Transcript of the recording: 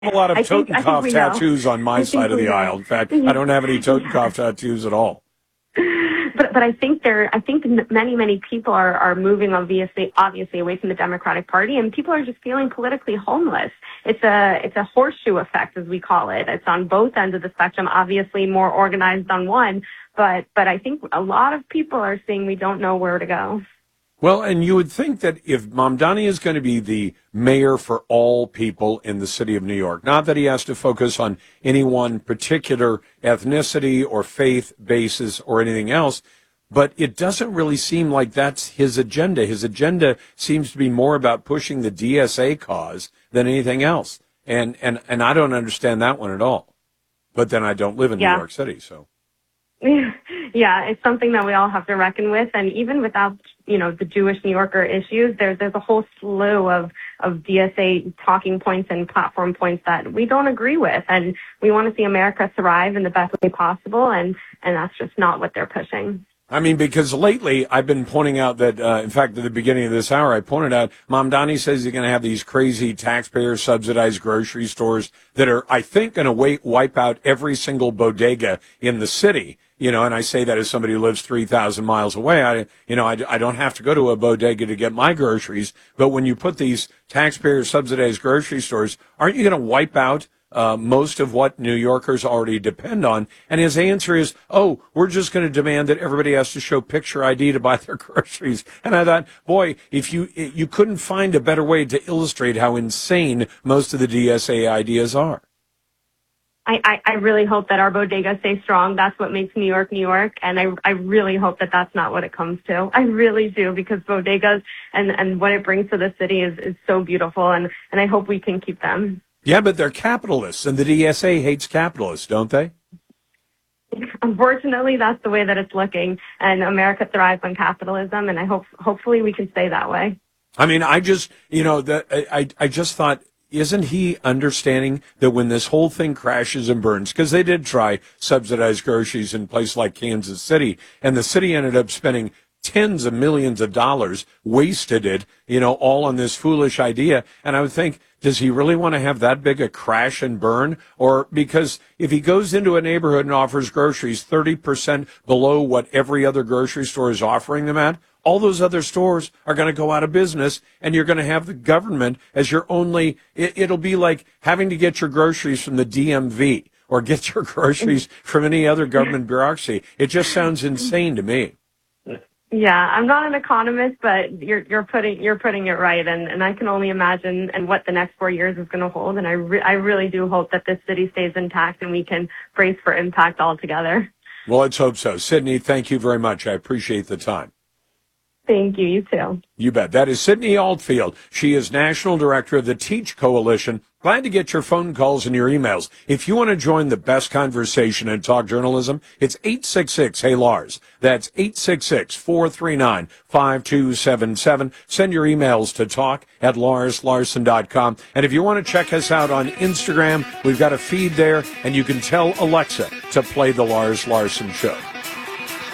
A lot of I think Totenkopf we know. tattoos on my side of the aisle. In fact, I don't have any Totenkopf tattoos at all. But I think many people are moving obviously away from the Democratic Party, and people are just feeling politically homeless. It's a horseshoe effect, as we call it. It's on both ends of the spectrum, obviously more organized on one, but I think a lot of people are saying we don't know where to go. Well, and you would think that if Mamdani is going to be the mayor for all people in the city of New York, not that he has to focus on any one particular ethnicity or faith basis or anything else, but it doesn't really seem like that's his agenda. His agenda seems to be more about pushing the DSA cause than anything else. And I don't understand that one at all. But then I don't live in New York City, so. Yeah, it's something that we all have to reckon with. And even without, the Jewish New Yorker issues, there's a whole slew of DSA talking points and platform points that we don't agree with. And we want to see America thrive in the best way possible. And that's just not what they're pushing. I mean, because lately I've been pointing out that, in fact, at the beginning of this hour, I pointed out Mamdani says he's going to have these crazy taxpayer-subsidized grocery stores that are, I think, going to wipe out every single bodega in the city. And I say that as somebody who lives 3,000 miles away. I don't have to go to a bodega to get my groceries. But when you put these taxpayer-subsidized grocery stores, aren't you going to wipe out most of what New Yorkers already depend on? And his answer is, we're just going to demand that everybody has to show picture ID to buy their groceries. And I thought, boy, if you couldn't find a better way to illustrate how insane most of the DSA ideas are. I really hope that our bodegas stay strong. That's what makes New York, New York. And I really hope that that's not what it comes to. I really do, because bodegas and what it brings to the city is so beautiful. And I hope we can keep them. Yeah, but they're capitalists, and the DSA hates capitalists, don't they? Unfortunately, that's the way that it's looking. And America thrives on capitalism, and hopefully we can stay that way. I mean, I just thought, isn't he understanding that when this whole thing crashes and burns, because they did try subsidized groceries in places like Kansas City, and the city ended up spending tens of millions of dollars, wasted it, all on this foolish idea. And I would think, does he really want to have that big a crash and burn? Or because if he goes into a neighborhood and offers groceries 30% below what every other grocery store is offering them at, all those other stores are going to go out of business, and you're going to have the government as your only, it'll be like having to get your groceries from the DMV or get your groceries from any other government bureaucracy. It just sounds insane to me. Yeah, I'm not an economist, but you're putting it right, and I can only imagine and what the next 4 years is going to hold. And I really do hope that this city stays intact and we can brace for impact altogether. Well, let's hope so. Sydney, thank you very much. I appreciate the time. Thank you. You too. You bet. That is Sydney Altfield. She is National Director of the Teach Coalition. Glad to get your phone calls and your emails. If you want to join the best conversation in talk journalism, it's 866-HEY-LARS. That's 866-439-5277. Send your emails to talk@larslarson.com. And if you want to check us out on Instagram, we've got a feed there, and you can tell Alexa to play The Lars Larson Show.